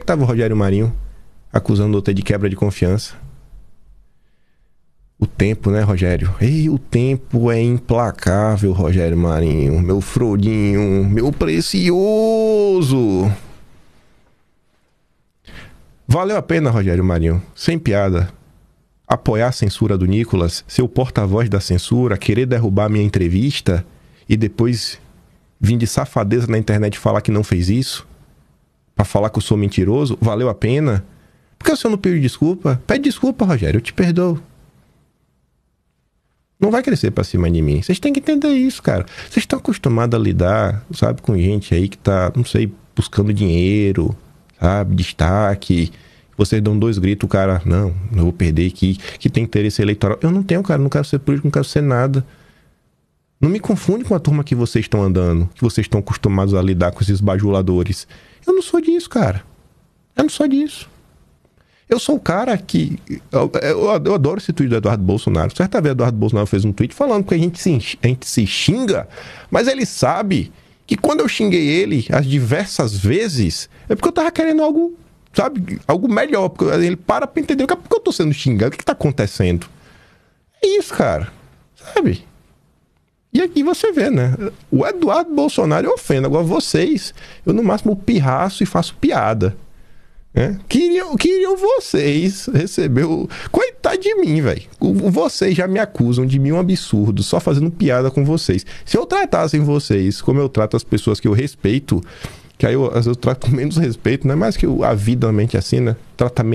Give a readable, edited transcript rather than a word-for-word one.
tava o Rogério Marinho acusando outra de quebra de confiança. O tempo, né, Rogério? Ei, o tempo é implacável, Rogério Marinho. Meu Frodinho, meu precioso. Valeu a pena, Rogério Marinho, sem piada, apoiar a censura do Nicolas, ser o porta-voz da censura, querer derrubar minha entrevista e depois vir de safadeza na internet falar que não fez isso? Pra falar que eu sou mentiroso? Valeu a pena? Por que o senhor não pediu desculpa? Pede desculpa, Rogério, eu te perdoo. Não vai crescer pra cima de mim. Vocês têm que entender isso, cara. Vocês estão acostumados a lidar, sabe, com gente aí que tá, não sei, buscando dinheiro, sabe, destaque. Vocês dão 2 gritos, o cara, não, eu vou perder, que tem interesse eleitoral. Eu não tenho, cara, não quero ser político, não quero ser nada. Não me confunde com a turma que vocês estão andando, que vocês estão acostumados a lidar com esses bajuladores. Eu não sou disso, cara. Eu não sou disso. Eu sou o cara que... Eu adoro esse tweet do Eduardo Bolsonaro. Certa vez o Eduardo Bolsonaro fez um tweet falando que a gente se xinga, mas ele sabe que quando eu xinguei ele as diversas vezes, é porque eu tava querendo algo, sabe, algo melhor. Porque ele para pra entender por que eu tô sendo xingado, o que tá acontecendo. É isso, cara. Sabe? E aqui você vê, né? O Eduardo Bolsonaro eu ofendo. Agora vocês, eu no máximo pirraço e faço piada. Queriam vocês receber o... Coitado de mim, velho. Vocês já me acusam de mim um absurdo, só fazendo piada com vocês. Se eu tratassem vocês como eu trato as pessoas que eu respeito, que aí eu trato com menos respeito, não é mais que a vida mente assim, né? Tratamento